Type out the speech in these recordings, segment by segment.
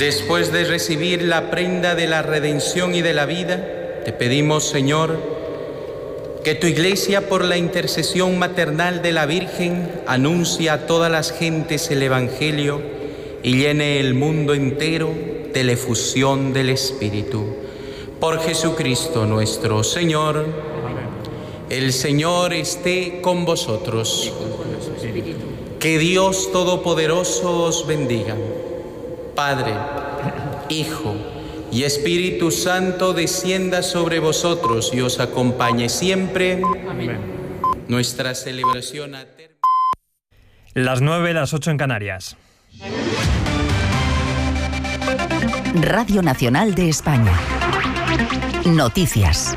Después de recibir la prenda de la redención y de la vida, te pedimos, Señor, que tu Iglesia, por la intercesión maternal de la Virgen, anuncie a todas las gentes el Evangelio y llene el mundo entero de la efusión del Espíritu. Por Jesucristo nuestro Señor. Amén. El Señor esté con vosotros. Que Dios Todopoderoso os bendiga. Padre, Hijo y Espíritu Santo descienda sobre vosotros y os acompañe siempre. Amén. Nuestra celebración ha terminado. Las 9, las 8 en Canarias. Radio Nacional de España. Noticias.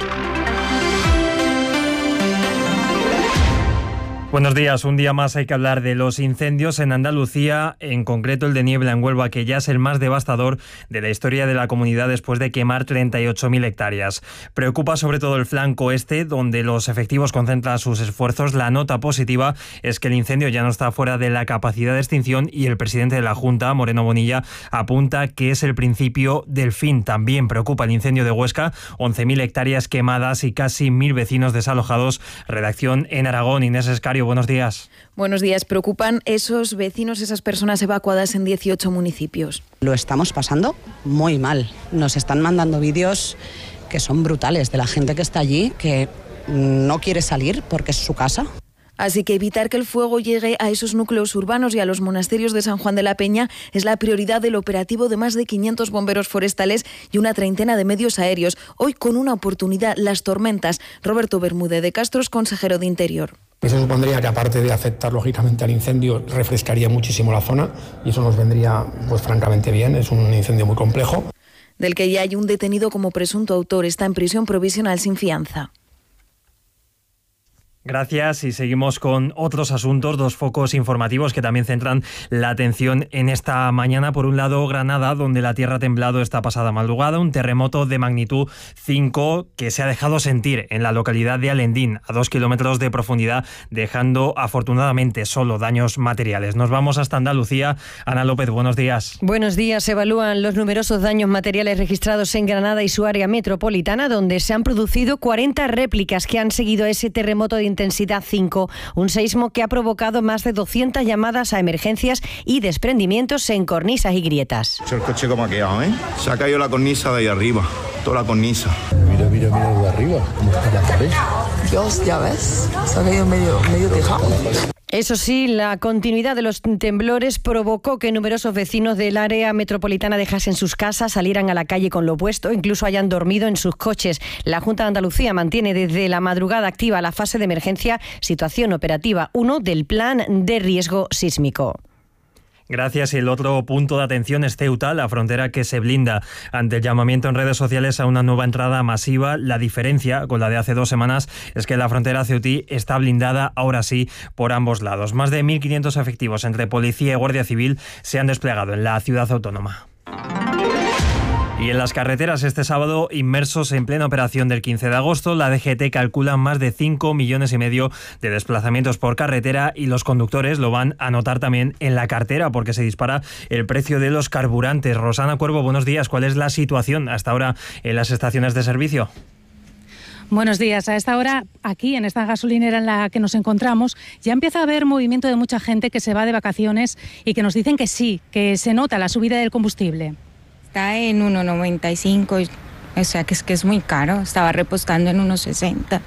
Buenos días. Un día más hay que hablar de los incendios en Andalucía, en concreto el de Niebla en Huelva, que ya es el más devastador de la historia de la comunidad después de quemar 38.000 hectáreas. Preocupa sobre todo el flanco este, donde los efectivos concentran sus esfuerzos. La nota positiva es que el incendio ya no está fuera de la capacidad de extinción y el presidente de la Junta, Moreno Bonilla, apunta que es el principio del fin. También preocupa el incendio de Huesca, 11.000 hectáreas quemadas y casi 1.000 vecinos desalojados. Redacción en Aragón, Inés Escario. Buenos días. Buenos días. Preocupan esos vecinos, esas personas evacuadas en 18 municipios. Lo estamos pasando muy mal. Nos están mandando vídeos que son brutales de la gente que está allí, que no quiere salir porque es su casa. Así que evitar que el fuego llegue a esos núcleos urbanos y a los monasterios de San Juan de la Peña es la prioridad del operativo de más de 500 bomberos forestales y una treintena de medios aéreos. Hoy con una oportunidad, las tormentas. Roberto Bermúdez de Castro es consejero de Interior. Eso supondría que, aparte de afectar lógicamente al incendio, refrescaría muchísimo la zona y eso nos vendría pues francamente bien. Es un incendio muy complejo. Del que ya hay un detenido como presunto autor. Está en prisión provisional sin fianza. Gracias y seguimos con otros asuntos, dos focos informativos que también centran la atención en esta mañana. Por un lado, Granada, donde la tierra ha temblado esta pasada madrugada, un terremoto de magnitud 5 que se ha dejado sentir en la localidad de Alendín, a 2 kilómetros de profundidad, dejando afortunadamente solo daños materiales. Nos vamos hasta Andalucía. Ana López, buenos días. Buenos días. Se evalúan los numerosos daños materiales registrados en Granada y su área metropolitana, donde se han producido 40 réplicas que han seguido a ese terremoto de intensidad 5, un seísmo que ha provocado más de 200 llamadas a emergencias y desprendimientos en cornisas y grietas. El coche como ha quedado, ¿eh? Se ha caído la cornisa de ahí arriba, toda la cornisa. Mira lo de arriba, cómo está la pared. Dios, ya ves, se ha caído medio tejado. Eso sí, la continuidad de los temblores provocó que numerosos vecinos del área metropolitana dejasen sus casas, salieran a la calle con lo puesto, incluso hayan dormido en sus coches. La Junta de Andalucía mantiene desde la madrugada activa la fase de emergencia, situación operativa 1 del Plan de Riesgo Sísmico. Gracias. Y el otro punto de atención es Ceuta, la frontera que se blinda ante el llamamiento en redes sociales a una nueva entrada masiva. La diferencia con la de hace 2 semanas es que la frontera ceutí está blindada ahora sí por ambos lados. Más de 1.500 efectivos entre policía y guardia civil se han desplegado en la ciudad autónoma. Y en las carreteras este sábado, inmersos en plena operación del 15 de agosto, la DGT calcula más de 5,5 millones de desplazamientos por carretera y los conductores lo van a notar también en la cartera porque se dispara el precio de los carburantes. Rosana Cuervo, buenos días. ¿Cuál es la situación hasta ahora en las estaciones de servicio? Buenos días. A esta hora, aquí en esta gasolinera en la que nos encontramos, ya empieza a haber movimiento de mucha gente que se va de vacaciones y que nos dicen que sí, que se nota la subida del combustible. Está en 1,95, o sea que es muy caro. Estaba repostando en 1,60,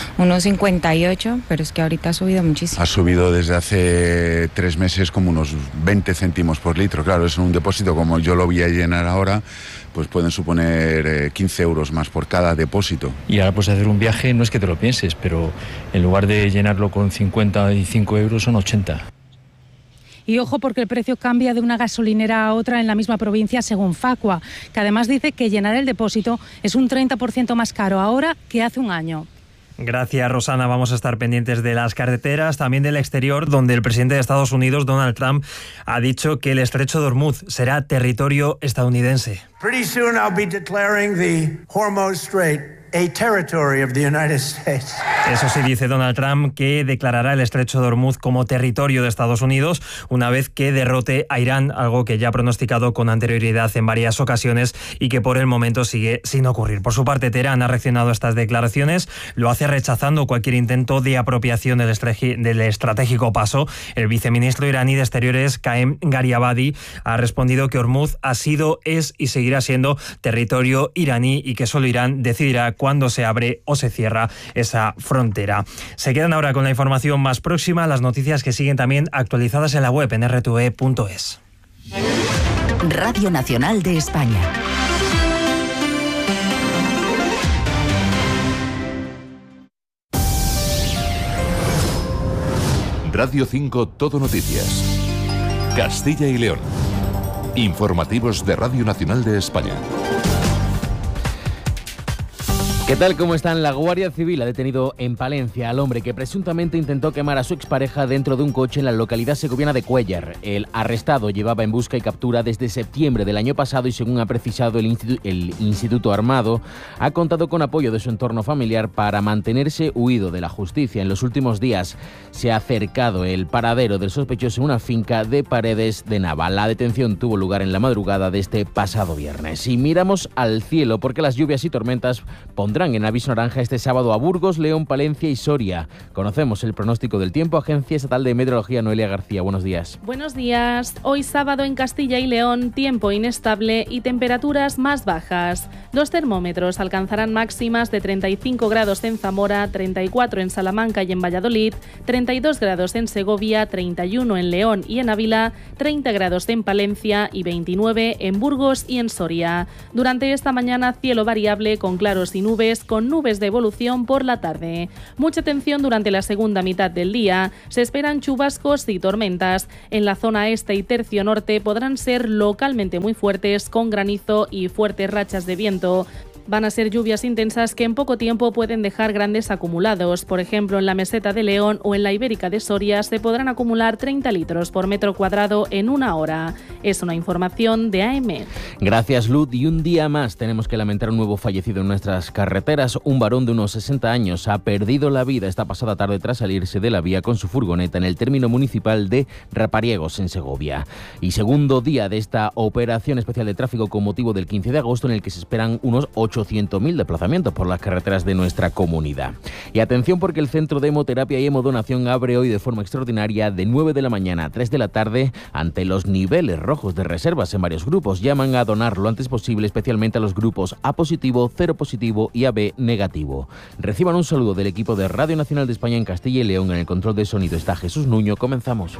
1,58, pero es que ahorita ha subido muchísimo. Ha subido desde hace 3 meses como unos 20 céntimos por litro. Claro, es un depósito, como yo lo voy a llenar ahora, pues pueden suponer 15 euros más por cada depósito. Y ahora pues hacer un viaje no es que te lo pienses, pero en lugar de llenarlo con 55 euros son 80. Y ojo porque el precio cambia de una gasolinera a otra en la misma provincia según Facua, que además dice que llenar el depósito es un 30% más caro ahora que hace un año. Gracias, Rosana. Vamos a estar pendientes de las carreteras, también del exterior, donde el presidente de Estados Unidos, Donald Trump, ha dicho que el estrecho de Hormuz será territorio estadounidense. Pretty soon I'll be declaring the Hormuz Strait Eso sí, dice Donald Trump que declarará el estrecho de Hormuz como territorio de Estados Unidos una vez que derrote a Irán, algo que ya ha pronosticado con anterioridad en varias ocasiones y que por el momento sigue sin ocurrir. Por su parte, Teherán ha reaccionado a estas declaraciones, lo hace rechazando cualquier intento de apropiación del estratégico paso. El viceministro iraní de Exteriores, Qaem Gariabadi, ha respondido que Hormuz ha sido, es y seguirá siendo territorio iraní y que solo Irán decidirá cuándo se abre o se cierra esa frontera. Se quedan ahora con la información más próxima, las noticias que siguen también actualizadas en la web en rtve.es. Radio Nacional de España. Radio 5 Todo Noticias. Castilla y León. Informativos de Radio Nacional de España. ¿Qué tal? ¿Cómo están? La Guardia Civil ha detenido en Palencia al hombre que presuntamente intentó quemar a su expareja dentro de un coche en la localidad segoviana de Cuéllar. El arrestado llevaba en busca y captura desde septiembre del año pasado y, según ha precisado el Instituto Armado, ha contado con apoyo de su entorno familiar para mantenerse huido de la justicia. En los últimos días se ha acercado el paradero del sospechoso en una finca de Paredes de Nava. La detención tuvo lugar en la madrugada de este pasado viernes. Y miramos al cielo porque las lluvias y tormentas pondrán en aviso naranja este sábado a Burgos, León, Palencia y Soria. Conocemos el pronóstico del tiempo. Agencia Estatal de Meteorología, Noelia García. Buenos días. Buenos días. Hoy sábado en Castilla y León, tiempo inestable y temperaturas más bajas. Los termómetros alcanzarán máximas de 35 grados en Zamora, 34 en Salamanca y en Valladolid, 32 grados en Segovia, 31 en León y en Ávila, 30 grados en Palencia y 29 en Burgos y en Soria. Durante esta mañana, cielo variable con claros y nubes, con nubes de evolución por la tarde. Mucha atención durante la segunda mitad del día. Se esperan chubascos y tormentas. En la zona este y tercio norte podrán ser localmente muy fuertes, con granizo y fuertes rachas de viento. Van a ser lluvias intensas que en poco tiempo pueden dejar grandes acumulados. Por ejemplo, en la meseta de León o en la Ibérica de Soria se podrán acumular 30 litros por metro cuadrado en una hora. Es una información de AEMET. Gracias, Lud. Y un día más tenemos que lamentar un nuevo fallecido en nuestras carreteras. Un varón de unos 60 años ha perdido la vida esta pasada tarde tras salirse de la vía con su furgoneta en el término municipal de Rapariegos, en Segovia. Y segundo día de esta operación especial de tráfico con motivo del 15 de agosto, en el que se esperan unos 800.000 desplazamientos por las carreteras de nuestra comunidad. Y atención, porque el Centro de Hemoterapia y Hemodonación abre hoy de forma extraordinaria de 9 de la mañana a 3 de la tarde ante los niveles rojos de reservas en varios grupos. Llaman a donar lo antes posible, especialmente a los grupos A positivo, 0 positivo y AB negativo. Reciban un saludo del equipo de Radio Nacional de España en Castilla y León. En el control de sonido está Jesús Nuño. Comenzamos.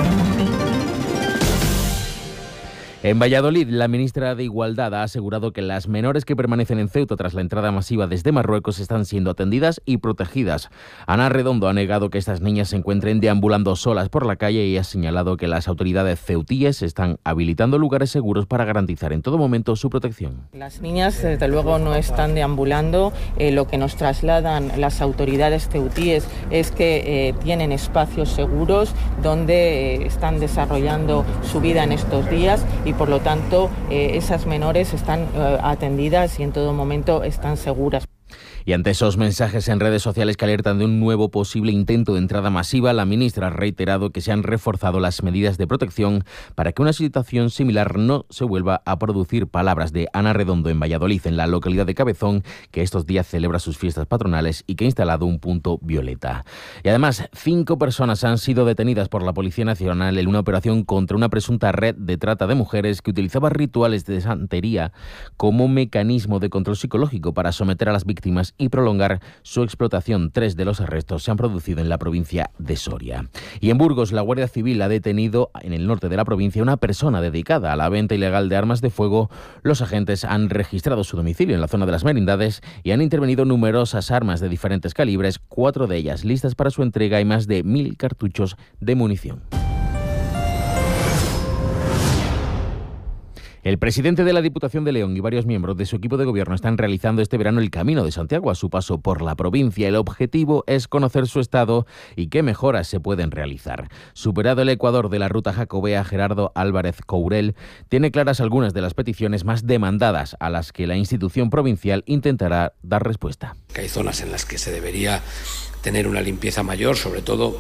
En Valladolid, la ministra de Igualdad ha asegurado que las menores que permanecen en Ceuta tras la entrada masiva desde Marruecos están siendo atendidas y protegidas. Ana Redondo ha negado que estas niñas se encuentren deambulando solas por la calle y ha señalado que las autoridades ceutíes están habilitando lugares seguros para garantizar en todo momento su protección. Las niñas, desde luego, no están deambulando. Lo que nos trasladan las autoridades ceutíes es que tienen espacios seguros donde están desarrollando su vida en estos días y por lo tanto esas menores están atendidas y en todo momento están seguras. Y ante esos mensajes en redes sociales que alertan de un nuevo posible intento de entrada masiva, la ministra ha reiterado que se han reforzado las medidas de protección para que una situación similar no se vuelva a producir. Palabras de Ana Redondo en Valladolid, en la localidad de Cabezón, que estos días celebra sus fiestas patronales y que ha instalado un punto violeta. Y además, 5 personas han sido detenidas por la Policía Nacional en una operación contra una presunta red de trata de mujeres que utilizaba rituales de santería como mecanismo de control psicológico para someter a las víctimas y prolongar su explotación. 3 de los arrestos se han producido en la provincia de Soria. Y en Burgos, la Guardia Civil ha detenido en el norte de la provincia a una persona dedicada a la venta ilegal de armas de fuego. Los agentes han registrado su domicilio en la zona de las Merindades y han intervenido numerosas armas de diferentes calibres, 4 de ellas listas para su entrega y más de 1.000 cartuchos de munición. El presidente de la Diputación de León y varios miembros de su equipo de gobierno están realizando este verano el Camino de Santiago a su paso por la provincia. El objetivo es conocer su estado y qué mejoras se pueden realizar. Superado el Ecuador de la ruta jacobea, Gerardo Álvarez Courel tiene claras algunas de las peticiones más demandadas a las que la institución provincial intentará dar respuesta. Hay zonas en las que se debería tener una limpieza mayor, sobre todo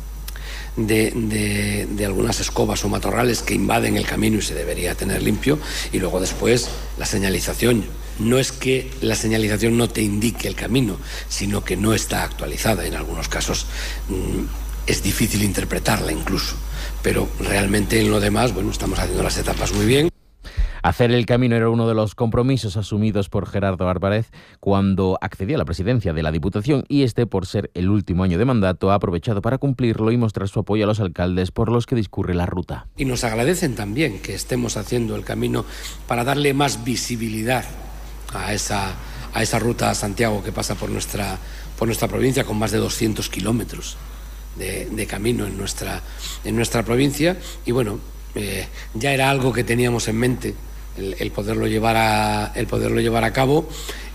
de algunas escobas o matorrales que invaden el camino y se debería tener limpio. Y luego después la señalización. No es que la señalización no te indique el camino, sino que no está actualizada. En algunos casos es difícil interpretarla incluso. Pero realmente en lo demás, bueno, estamos haciendo las etapas muy bien. Hacer el camino era uno de los compromisos asumidos por Gerardo Álvarez cuando accedió a la presidencia de la Diputación y por ser el último año de mandato, ha aprovechado para cumplirlo y mostrar su apoyo a los alcaldes por los que discurre la ruta. Y nos agradecen también que estemos haciendo el camino para darle más visibilidad a esa ruta a Santiago que pasa por nuestra provincia, con más de 200 kilómetros de camino en nuestra provincia. Y bueno, ya era algo que teníamos en mente, el poderlo llevar a cabo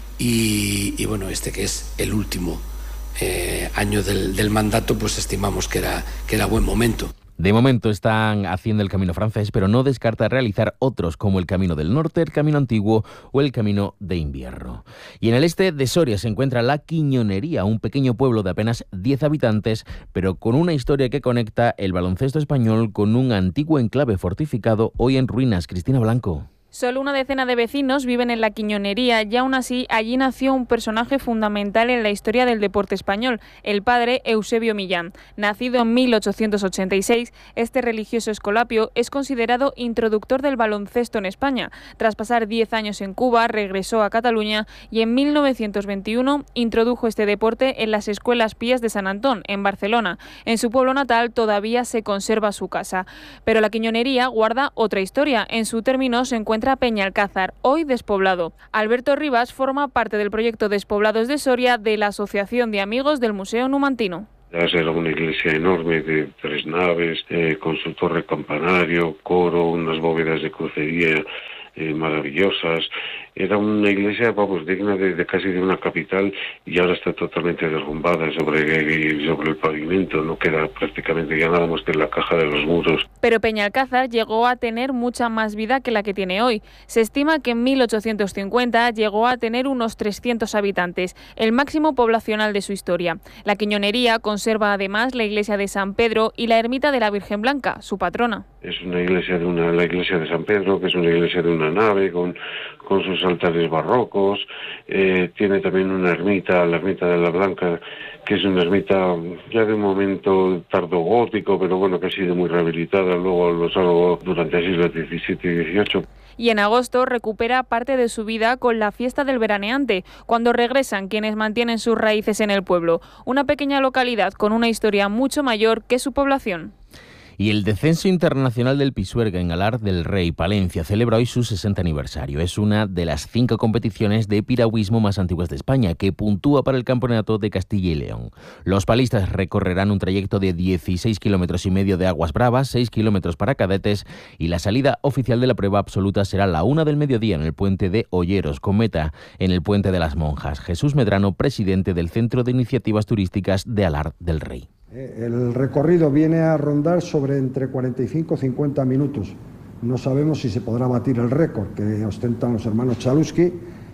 y bueno, que es el último año del mandato, pues estimamos que era buen momento. De momento están haciendo el camino francés, pero no descarta realizar otros como el Camino del Norte, el Camino Antiguo o el Camino de Invierno. Y en el este de Soria se encuentra La Quiñonería, un pequeño pueblo de apenas 10 habitantes, pero con una historia que conecta el baloncesto español con un antiguo enclave fortificado hoy en ruinas. Cristina Blanco. Solo una decena de vecinos viven en La Quiñonería y aún así allí nació un personaje fundamental en la historia del deporte español, el padre Eusebio Millán. Nacido en 1886, este religioso escolapio es considerado introductor del baloncesto en España. Tras pasar 10 años en Cuba, regresó a Cataluña y en 1921 introdujo este deporte en las Escuelas Pías de San Antón, en Barcelona. En su pueblo natal todavía se conserva su casa. Pero La Quiñonería guarda otra historia. En su término se encuentra Peñalcázar, hoy despoblado. Alberto Rivas forma parte del proyecto Despoblados de Soria de la Asociación de Amigos del Museo Numantino. Era una iglesia enorme de 3 naves, con su torre campanario, coro, unas bóvedas de crucería maravillosas. Era una iglesia, digna de casi de una capital, y ahora está totalmente derrumbada sobre el pavimento. No queda prácticamente ya nada más que la caja de los muros. Pero Peñalcázar llegó a tener mucha más vida que la que tiene hoy. Se estima que en 1850 llegó a tener unos 300 habitantes, el máximo poblacional de su historia. La Quiñonería conserva además la iglesia de San Pedro y la ermita de la Virgen Blanca, su patrona. Es una iglesia la iglesia de San Pedro, que es una iglesia de una nave con sus altares barrocos. Tiene también una ermita, la ermita de la Blanca, que es una ermita ya de un momento tardogótico, pero bueno, que ha sido muy rehabilitada luego lo salvo durante el siglo XVII y XVIII. Y en agosto recupera parte de su vida con la fiesta del veraneante, cuando regresan quienes mantienen sus raíces en el pueblo, una pequeña localidad con una historia mucho mayor que su población. Y el Descenso Internacional del Pisuerga en Alar del Rey, Palencia, celebra hoy su 60 aniversario. Es una de las 5 competiciones de piragüismo más antiguas de España, que puntúa para el Campeonato de Castilla y León. Los palistas recorrerán un trayecto de 16,5 kilómetros de aguas bravas, 6 kilómetros para cadetes, y la salida oficial de la prueba absoluta será a la 1 del mediodía en el puente de Olleros, con meta en el puente de las Monjas. Jesús Medrano, presidente del Centro de Iniciativas Turísticas de Alar del Rey. El recorrido viene a rondar sobre entre 45 y 50 minutos. No sabemos si se podrá batir el récord que ostentan los hermanos Chalupsky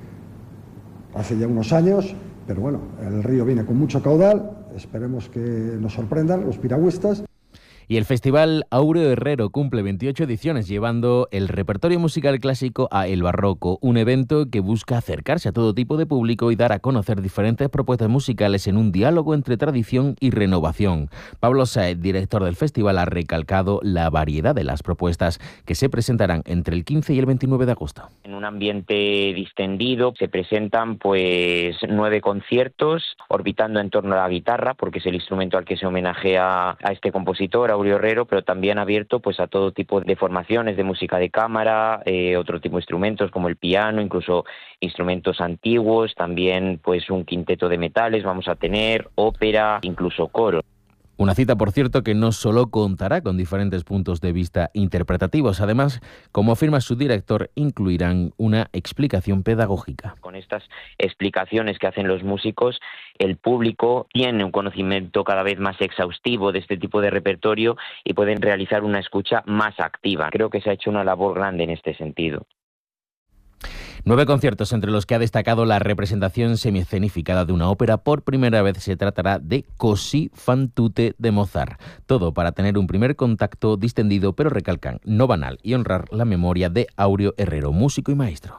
hace ya unos años, pero bueno, el río viene con mucho caudal, esperemos que nos sorprendan los piragüistas. Y el Festival Áureo Herrero cumple 28 ediciones, llevando el repertorio musical clásico a El Barroco, un evento que busca acercarse a todo tipo de público y dar a conocer diferentes propuestas musicales en un diálogo entre tradición y renovación. Pablo Saez, director del festival, ha recalcado la variedad de las propuestas que se presentarán entre el 15 y el 29 de agosto. En un ambiente distendido se presentan 9 conciertos orbitando en torno a la guitarra, porque es el instrumento al que se homenajea a este compositor, Áureo Herrero, pero también abierto a todo tipo de formaciones de música de cámara, otro tipo de instrumentos como el piano, incluso instrumentos antiguos, también un quinteto de metales vamos a tener, ópera, incluso coro. Una cita, por cierto, que no solo contará con diferentes puntos de vista interpretativos, además, como afirma su director, incluirán una explicación pedagógica. Con estas explicaciones que hacen los músicos, el público tiene un conocimiento cada vez más exhaustivo de este tipo de repertorio y pueden realizar una escucha más activa. Creo que se ha hecho una labor grande en este sentido. 9 conciertos entre los que ha destacado la representación semiescenificada de una ópera. Por primera vez se tratará de Così fan tutte de Mozart. Todo para tener un primer contacto distendido, pero recalcan, no banal, y honrar la memoria de Áureo Herrero, músico y maestro.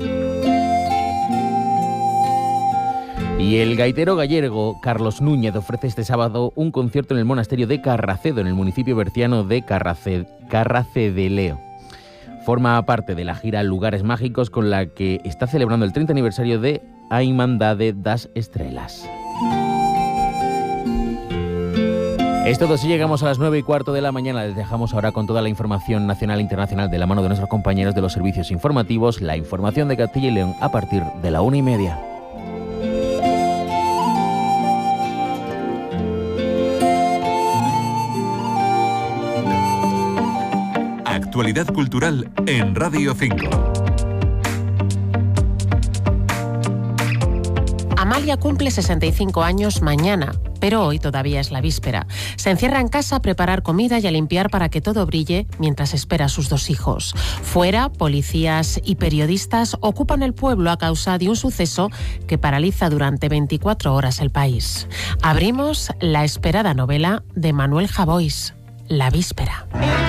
Y el gaitero gallego Carlos Núñez ofrece este sábado un concierto en el monasterio de Carracedo, en el municipio berciano de Carracedeleo. Forma parte de la gira Lugares Mágicos, con la que está celebrando el 30 aniversario de A Irmandade das Estrelas. Es todo, si llegamos a las 9:15 de la mañana. Les dejamos ahora con toda la información nacional e internacional de la mano de nuestros compañeros de los servicios informativos, la información de Castilla y León a partir de la 1:30. Actualidad cultural en Radio 5. Amalia cumple 65 años mañana, pero hoy todavía es la víspera. Se encierra en casa a preparar comida y a limpiar para que todo brille mientras espera a sus 2 hijos. Fuera, policías y periodistas ocupan el pueblo a causa de un suceso que paraliza durante 24 horas el país. Abrimos la esperada novela de Manuel Javois, La víspera.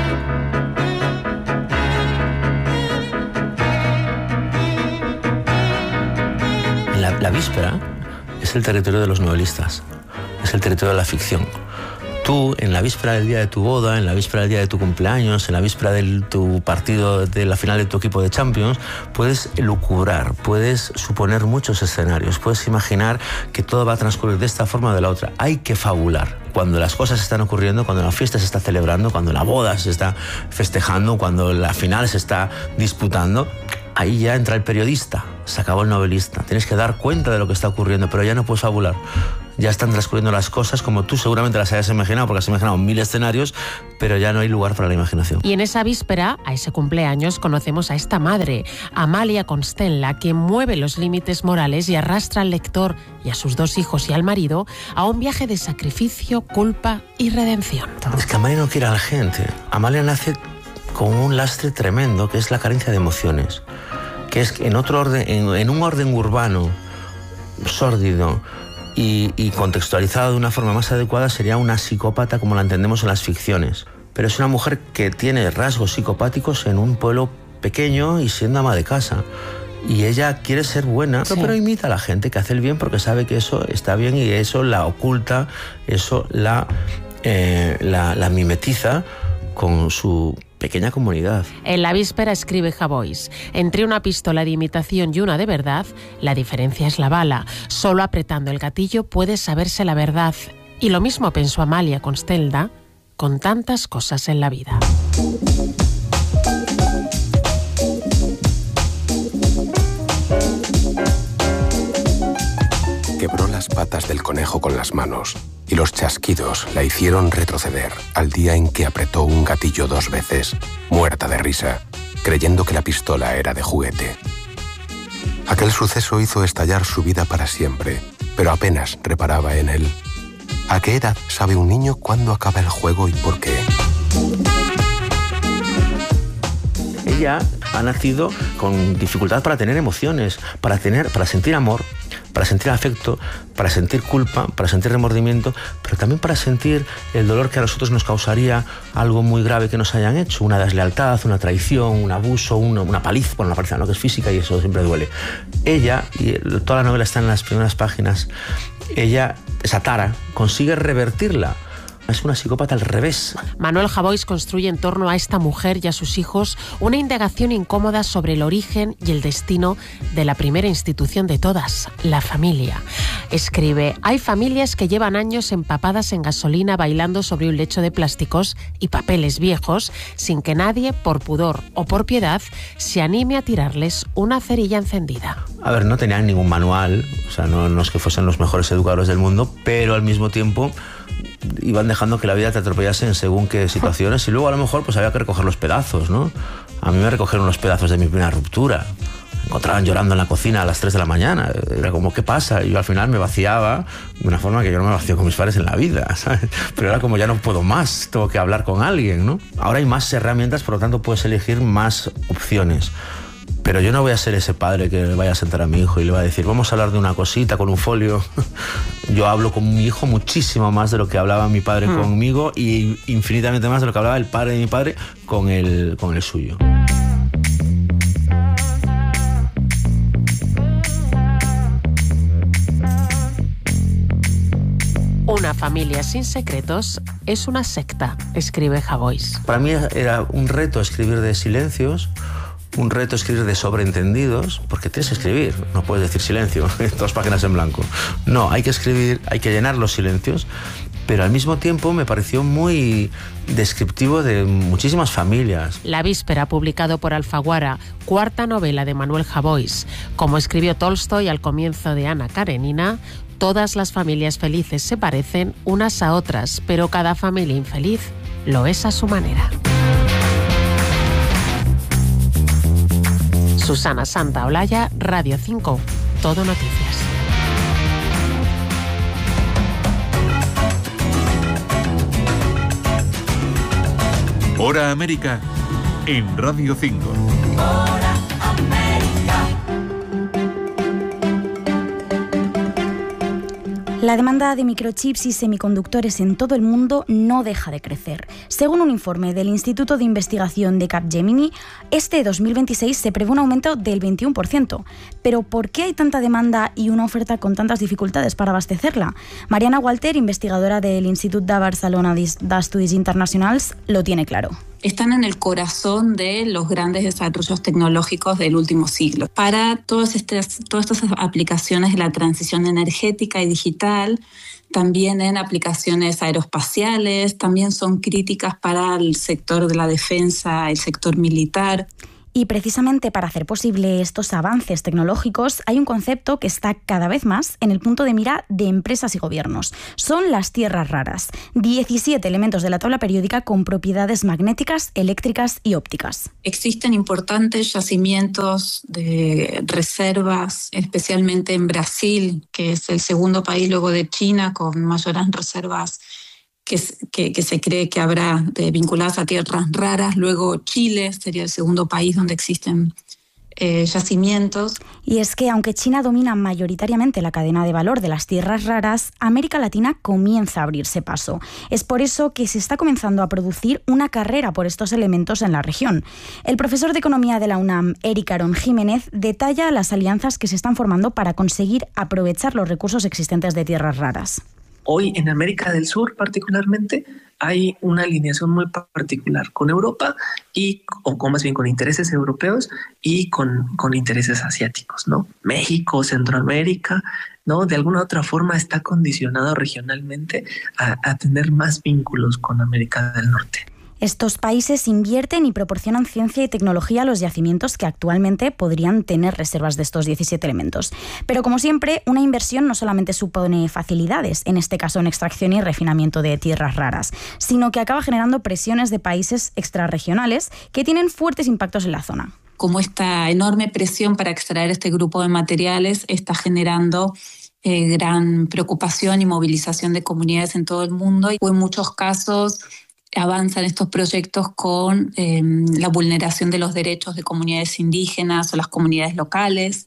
La víspera es el territorio de los novelistas, es el territorio de la ficción. Tú, en la víspera del día de tu boda, en la víspera del día de tu cumpleaños, en la víspera de tu partido, de la final de tu equipo de Champions, puedes elucubrar, puedes suponer muchos escenarios, puedes imaginar que todo va a transcurrir de esta forma o de la otra. Hay que fabular. Cuando las cosas están ocurriendo, cuando la fiesta se está celebrando, cuando la boda se está festejando, cuando la final se está disputando, ahí ya entra el periodista, se acabó el novelista. Tienes que dar cuenta de lo que está ocurriendo, pero ya no puedes fabular. Ya están transcurriendo las cosas como tú seguramente las hayas imaginado, porque has imaginado 1000 escenarios, pero ya no hay lugar para la imaginación. Y en esa víspera, a ese cumpleaños, conocemos a esta madre, Amalia Constenla, que mueve los límites morales y arrastra al lector y a sus 2 hijos y al marido a un viaje de sacrificio, culpa y redención. Es que Amalia no quiere a la gente. Amalia nace con un lastre tremendo, que es la carencia de emociones, que es en otro orden, en un orden urbano, sórdido y contextualizado de una forma más adecuada, sería una psicópata como la entendemos en las ficciones. Pero es una mujer que tiene rasgos psicopáticos en un pueblo pequeño y siendo ama de casa. Y ella quiere ser buena, sí, pero imita a la gente que hace el bien porque sabe que eso está bien y eso la oculta, eso la mimetiza con su pequeña comunidad. En la víspera, escribe Javois, entre una pistola de imitación y una de verdad, la diferencia es la bala. Solo apretando el gatillo puede saberse la verdad. Y lo mismo pensó Amalia Constenla con tantas cosas en la vida. Quebró las patas del conejo con las manos y los chasquidos la hicieron retroceder al día en que apretó un gatillo 2 veces, muerta de risa, creyendo que la pistola era de juguete. Aquel suceso hizo estallar su vida para siempre, pero apenas reparaba en él. ¿A qué edad sabe un niño cuándo acaba el juego y por qué? Ella ha nacido con dificultad para tener emociones, para sentir amor, para sentir afecto, para sentir culpa, para sentir remordimiento, pero también para sentir el dolor que a nosotros nos causaría algo muy grave que nos hayan hecho, una deslealtad, una traición, un abuso, una paliza, bueno, una paliza no, que es física y eso siempre duele. Ella, y toda la novela está en las primeras páginas, ella, esa tara, consigue revertirla. Es una psicópata al revés. Manuel Javois construye en torno a esta mujer y a sus hijos una indagación incómoda sobre el origen y el destino de la primera institución de todas, la familia. Escribe, hay familias que llevan años empapadas en gasolina bailando sobre un lecho de plásticos y papeles viejos sin que nadie, por pudor o por piedad, se anime a tirarles una cerilla encendida. A ver, no tenían ningún manual, o sea, no es que fuesen los mejores educadores del mundo, pero al mismo tiempo iban dejando que la vida te atropellase en según qué situaciones y luego a lo mejor pues había que recoger los pedazos, ¿no? A mí me recogieron los pedazos de mi primera ruptura. Me encontraban llorando en la cocina a las 3 de la mañana. Era como, ¿qué pasa? Y yo al final me vaciaba de una forma que yo no me vacío con mis padres en la vida, ¿sabes? Pero era como, ya no puedo más, tengo que hablar con alguien, ¿no? Ahora hay más herramientas, por lo tanto puedes elegir más opciones. Pero yo no voy a ser ese padre que le vaya a sentar a mi hijo y le va a decir, vamos a hablar de una cosita con un folio. Yo hablo con mi hijo muchísimo más de lo que hablaba mi padre conmigo y infinitamente más de lo que hablaba el padre de mi padre con el suyo. Una familia sin secretos es una secta, escribe Javois. Para mí era un reto escribir de silencios, un reto escribir de sobreentendidos, porque tienes que escribir, no puedes decir silencio, 2 páginas en blanco. No, hay que escribir, hay que llenar los silencios, pero al mismo tiempo me pareció muy descriptivo de muchísimas familias. La víspera, publicado por Alfaguara, 4ª novela de Manuel Javois. Como escribió Tolstoy al comienzo de Ana Karenina, todas las familias felices se parecen unas a otras, pero cada familia infeliz lo es a su manera. Susana Santaolalla, Radio 5, Todo Noticias. Hora América en Radio 5. Hora América. La demanda de microchips y semiconductores en todo el mundo no deja de crecer. Según un informe del Instituto de Investigación de Capgemini, este 2026 se prevé un aumento del 21%. Pero ¿por qué hay tanta demanda y una oferta con tantas dificultades para abastecerla? Mariana Walter, investigadora del Institut de Barcelona d'Estudis Internacionals, lo tiene claro. Están en el corazón de los grandes desarrollos tecnológicos del último siglo. Para todas estas aplicaciones de la transición energética y digital, también en aplicaciones aeroespaciales, también son críticas para el sector de la defensa, el sector militar. Y precisamente para hacer posible estos avances tecnológicos hay un concepto que está cada vez más en el punto de mira de empresas y gobiernos. Son las tierras raras, 17 elementos de la tabla periódica con propiedades magnéticas, eléctricas y ópticas. Existen importantes yacimientos de reservas, especialmente en Brasil, que es el segundo país luego de China con mayores reservas que se cree que habrá vinculadas a tierras raras. Luego Chile sería el segundo país donde existen yacimientos. Y es que aunque China domina mayoritariamente la cadena de valor de las tierras raras, América Latina comienza a abrirse paso. Es por eso que se está comenzando a producir una carrera por estos elementos en la región. El profesor de Economía de la UNAM, Eric Aarón Jiménez, detalla las alianzas que se están formando para conseguir aprovechar los recursos existentes de tierras raras. Hoy en América del Sur particularmente hay una alineación muy particular con Europa o más bien con intereses europeos y con intereses asiáticos, ¿no? México, Centroamérica, ¿no? De alguna u otra forma está condicionado regionalmente a tener más vínculos con América del Norte. Estos países invierten y proporcionan ciencia y tecnología a los yacimientos que actualmente podrían tener reservas de estos 17 elementos. Pero como siempre, una inversión no solamente supone facilidades, en este caso en extracción y refinamiento de tierras raras, sino que acaba generando presiones de países extrarregionales que tienen fuertes impactos en la zona. Como esta enorme presión para extraer este grupo de materiales está generando gran preocupación y movilización de comunidades en todo el mundo, y en muchos casos avanzan estos proyectos con la vulneración de los derechos de comunidades indígenas o las comunidades locales.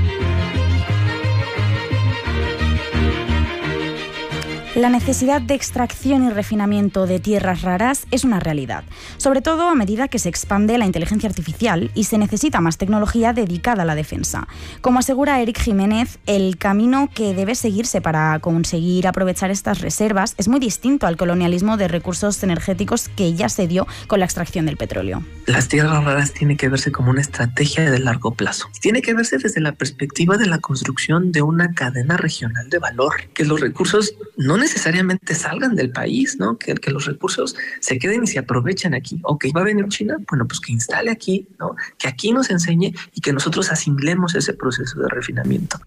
La necesidad de extracción y refinamiento de tierras raras es una realidad, sobre todo a medida que se expande la inteligencia artificial y se necesita más tecnología dedicada a la defensa. Como asegura Eric Jiménez, el camino que debe seguirse para conseguir aprovechar estas reservas es muy distinto al colonialismo de recursos energéticos que ya se dio con la extracción del petróleo. Las tierras raras tienen que verse como una estrategia de largo plazo. Tiene que verse desde la perspectiva de la construcción de una cadena regional de valor, que los recursos no necesariamente salgan del país, ¿no? Que los recursos se queden y se aprovechen aquí. Ok, ¿va a venir China? Bueno, pues que instale aquí, ¿no? Que aquí nos enseñe y que nosotros asimilemos ese proceso de refinamiento.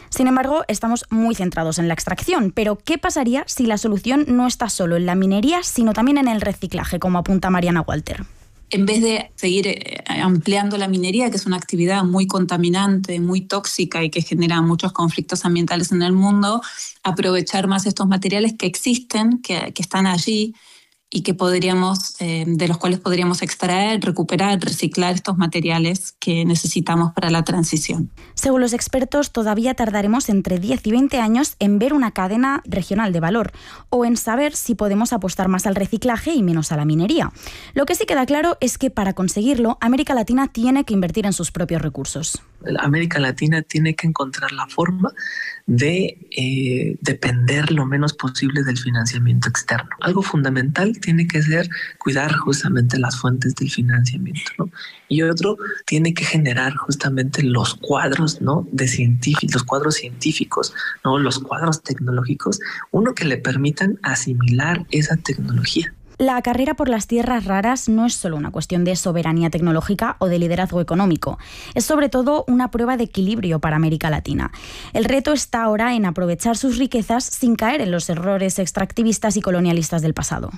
Sin embargo, estamos muy centrados en la extracción, pero ¿qué pasaría si la solución no está solo en la minería, sino también en el reciclaje, como apunta Mariana Walter? En vez de seguir ampliando la minería, que es una actividad muy contaminante, muy tóxica y que genera muchos conflictos ambientales en el mundo, aprovechar más estos materiales que existen, que están allí y que de los cuales podríamos extraer, recuperar, reciclar estos materiales que necesitamos para la transición. Según los expertos, todavía tardaremos entre 10 y 20 años en ver una cadena regional de valor o en saber si podemos apostar más al reciclaje y menos a la minería. Lo que sí queda claro es que para conseguirlo, América Latina tiene que invertir en sus propios recursos. América Latina tiene que encontrar la forma de depender lo menos posible del financiamiento externo. Algo fundamental tiene que ser cuidar justamente las fuentes del financiamiento, ¿no? Y otro tiene que generar justamente los cuadros, ¿no? Los cuadros científicos, ¿no? Los cuadros tecnológicos, uno que le permitan asimilar esa tecnología. La carrera por las tierras raras no es solo una cuestión de soberanía tecnológica o de liderazgo económico. Es sobre todo una prueba de equilibrio para América Latina. El reto está ahora en aprovechar sus riquezas sin caer en los errores extractivistas y colonialistas del pasado.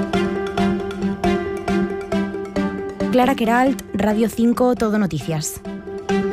Clara Queralt, Radio 5, Todo Noticias.